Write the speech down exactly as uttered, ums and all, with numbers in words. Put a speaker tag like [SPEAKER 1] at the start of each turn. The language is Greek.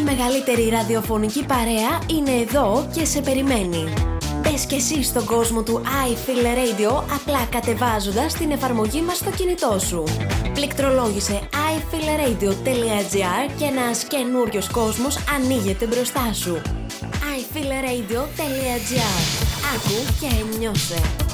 [SPEAKER 1] μεγαλύτερη ραδιοφωνική παρέα είναι εδώ και σε περιμένει. Μπες και εσύ στον κόσμο του iFeel Radio απλά κατεβάζοντας την εφαρμογή μας στο κινητό σου. Πληκτρολόγησε άι φιλ ρέιντιο τελεία τζι άρ και ένας καινούριος κόσμος ανοίγεται μπροστά σου. άι φιλ ρέιντιο τελεία τζι άρ. Άκου και νιώσε.